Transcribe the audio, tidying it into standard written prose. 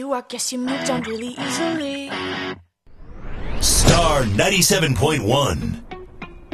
you. I guess you moved on really easily. Star 97.1.